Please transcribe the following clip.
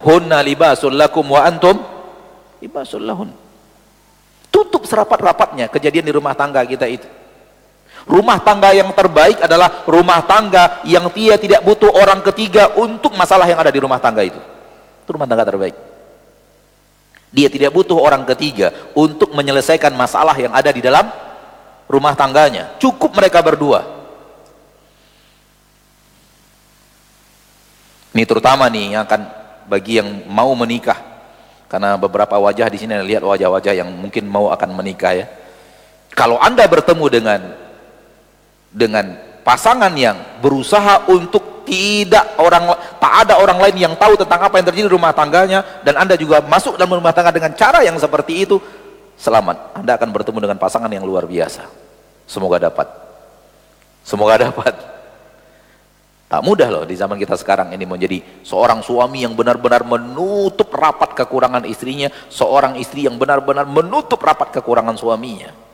hunna libasul lakum wa antum libasul lahun. Tutup serapat-rapatnya kejadian di rumah tangga kita itu. Rumah tangga yang terbaik adalah rumah tangga yang dia tidak butuh orang ketiga untuk masalah yang ada di rumah tangga itu. Itu rumah tangga terbaik. Dia tidak butuh orang ketiga untuk menyelesaikan masalah yang ada di dalam rumah tangganya. Cukup mereka berdua. Ini terutama nih yang akan bagi yang mau menikah. Karena beberapa wajah di sini, lihat wajah-wajah yang mungkin mau akan menikah ya. Kalau Anda bertemu dengan pasangan yang berusaha untuk tak ada orang lain yang tahu tentang apa yang terjadi di rumah tangganya, dan Anda juga masuk dalam rumah tangga dengan cara yang seperti itu, selamat, Anda akan bertemu dengan pasangan yang luar biasa. Semoga dapat. Semoga dapat. Tak mudah loh di zaman kita sekarang ini menjadi seorang suami yang benar-benar menutup rapat kekurangan istrinya, seorang istri yang benar-benar menutup rapat kekurangan suaminya.